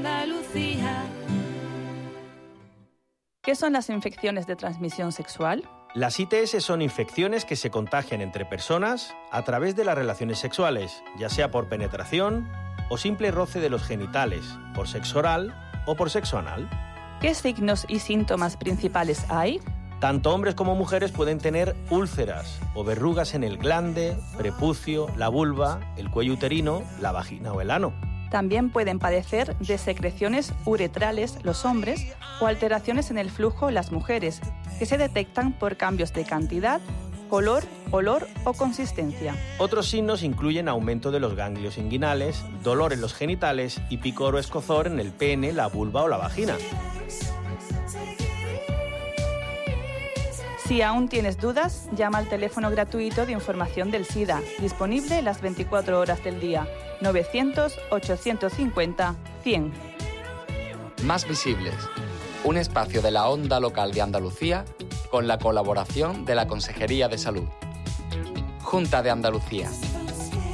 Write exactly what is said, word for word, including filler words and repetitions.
Andalucía. ¿Qué son las infecciones de transmisión sexual? Las I T S son infecciones que se contagian entre personas a través de las relaciones sexuales, ya sea por penetración o simple roce de los genitales, por sexo oral o por sexo anal. ¿Qué signos y síntomas principales hay? Tanto hombres como mujeres pueden tener úlceras o verrugas en el glande, prepucio, la vulva, el cuello uterino, la vagina o el ano. También pueden padecer de secreciones uretrales los hombres o alteraciones en el flujo las mujeres, que se detectan por cambios de cantidad, color, olor o consistencia. Otros signos incluyen aumento de los ganglios inguinales, dolor en los genitales y picor o escozor en el pene, la vulva o la vagina. Si aún tienes dudas, llama al teléfono gratuito de información del SIDA, disponible las veinticuatro horas del día, novecientos, ochocientos cincuenta, cien. Más Visibles, un espacio de la Onda Local de Andalucía con la colaboración de la Consejería de Salud. Junta de Andalucía.